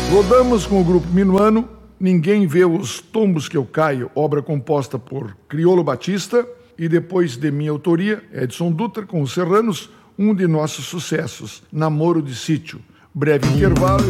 Rodamos com o grupo Minuano, Ninguém Vê os Tombos que Eu Caio, obra composta por Criolo Batista, e depois de minha autoria, Edson Dutra, com os Serranos, um de nossos sucessos, Namoro de Sítio. Breve intervalo.